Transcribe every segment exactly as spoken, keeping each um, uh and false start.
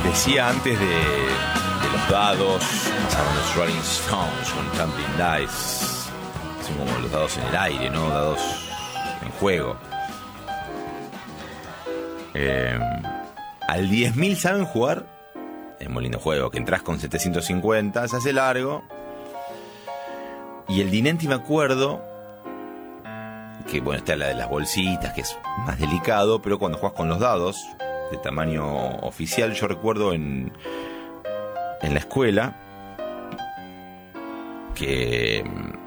Decía antes de, de los dados, pasaban los Rolling Stones con Jumping Dice. Son como los dados en el aire, ¿no? Dados en juego. Eh, al diez mil saben jugar. Es muy lindo juego, que entras con setecientos cincuenta, se hace largo. Y el Dinenti me acuerdo que, bueno, está la de las bolsitas, que es más delicado, pero cuando juegas con los dados de tamaño oficial, yo recuerdo en, en la escuela que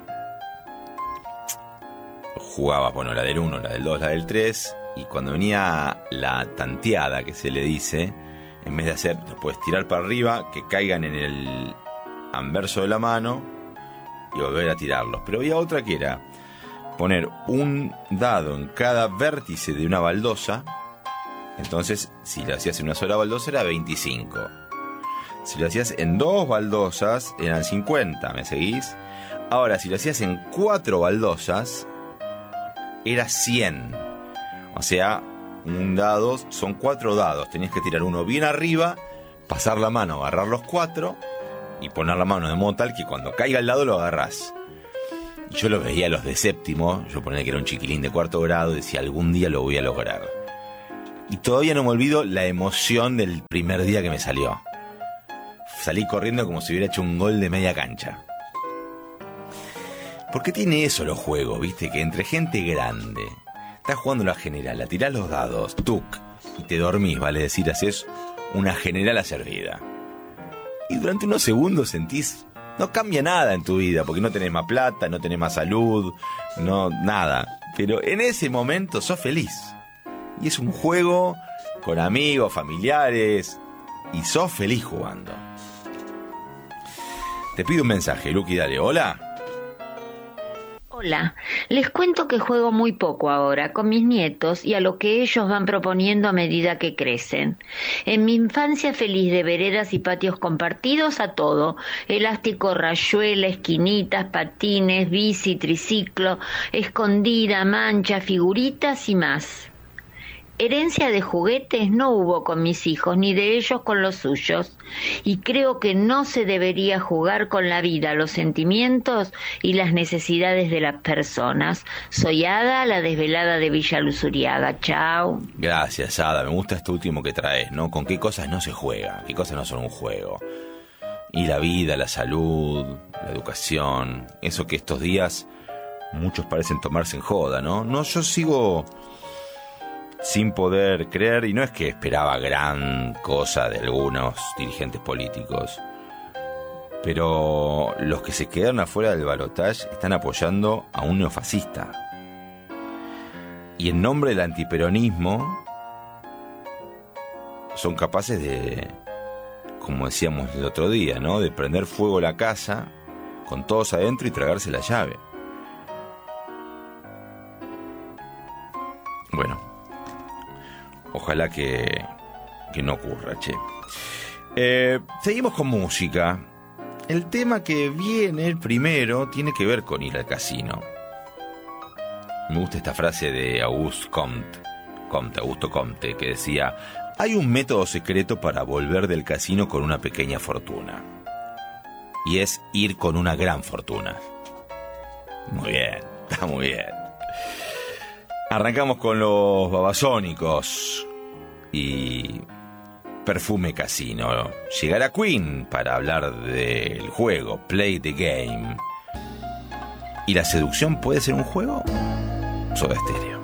jugaba, bueno, la del uno, la del dos, la del tres, y cuando venía la tanteada, que se le dice, en vez de hacer, los puedes tirar para arriba, que caigan en el anverso de la mano y volver a tirarlos. Pero había otra que era poner un dado en cada vértice de una baldosa. Entonces, si lo hacías en una sola baldosa era veinticinco. Si lo hacías en dos baldosas eran cincuenta, ¿me seguís? Ahora, si lo hacías en cuatro baldosas era cien. O sea, un dado son cuatro dados. Tenías que tirar uno bien arriba, pasar la mano, agarrar los cuatro y poner la mano de modo tal que cuando caiga el dado lo agarrás. Yo lo veía a los de séptimo, yo ponía que era un chiquilín de cuarto grado, decía algún día lo voy a lograr. Y todavía no me olvido la emoción del primer día que me salió. Salí corriendo como si hubiera hecho un gol de media cancha. Porque tiene eso los juegos, viste, que entre gente grande, estás jugando la general, la tirás los dados, tuc, y te dormís, vale decir, haces una general a servida. Y durante unos segundos sentís, no cambia nada en tu vida, porque no tenés más plata, no tenés más salud, no, nada. Pero en ese momento sos feliz. Y es un juego con amigos, familiares, y sos feliz jugando. Te pido un mensaje, Luqui, dale, hola. Hola, les cuento que juego muy poco ahora con mis nietos y a lo que ellos van proponiendo a medida que crecen. En mi infancia feliz de veredas y patios compartidos a todo, elástico, rayuela, esquinitas, patines, bici, triciclo, escondida, mancha, figuritas y más. Herencia de juguetes no hubo con mis hijos, ni de ellos con los suyos, y creo que no se debería jugar con la vida, los sentimientos y las necesidades de las personas. Soy Ada, la desvelada de Villa Luzuriaga. Chao. Gracias, Ada, me gusta esto último que traes, ¿no? Con qué cosas no se juega, qué cosas no son un juego. Y la vida, la salud, la educación, eso que estos días muchos parecen tomarse en joda, ¿no? No, yo sigo sin poder creer, y no es que esperaba gran cosa de algunos dirigentes políticos, pero los que se quedaron afuera del balotaje están apoyando a un neofascista. Y en nombre del antiperonismo son capaces de, como decíamos el otro día, ¿no?, de prender fuego la casa con todos adentro y tragarse la llave. Bueno, ojalá que, que no ocurra, che. Eh, seguimos con música. El tema que viene, el primero, tiene que ver con ir al casino. Me gusta esta frase de Auguste Comte, Comte, Augusto Comte, que decía: hay un método secreto para volver del casino con una pequeña fortuna. Y es ir con una gran fortuna. Muy bien, está muy bien. Arrancamos con los Babasónicos y Perfume Casino. Llegará Queen para hablar del juego Play the Game. ¿Y la seducción puede ser un juego? Soda Stereo.